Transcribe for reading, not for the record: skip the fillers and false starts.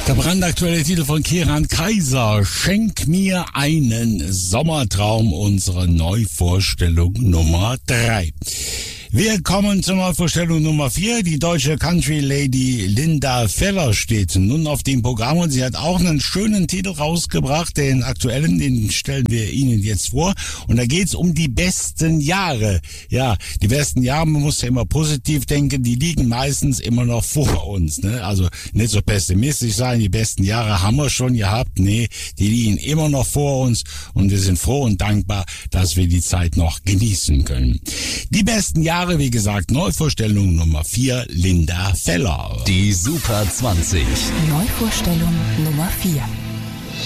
Der brandaktuelle Titel von Kieran Kaiser, Schenk mir einen Sommertraum, unsere Neuvorstellung Nummer 3. Wir kommen zur Neuvorstellung Nummer 4. Die deutsche Country Lady Linda Feller steht nun auf dem Programm und sie hat auch einen schönen Titel rausgebracht. Den aktuellen, den stellen wir Ihnen jetzt vor. Und da geht's um die besten Jahre. Ja, die besten Jahre, man muss ja immer positiv denken, die liegen meistens immer noch vor uns. Ne? Also nicht so pessimistisch sein, die besten Jahre haben wir schon gehabt. Nee, die liegen immer noch vor uns und wir sind froh und dankbar, dass wir die Zeit noch genießen können. Die besten Jahre, wie gesagt, Neuvorstellung Nummer 4, Linda Feller. Die Super 20. Neuvorstellung Nummer 4.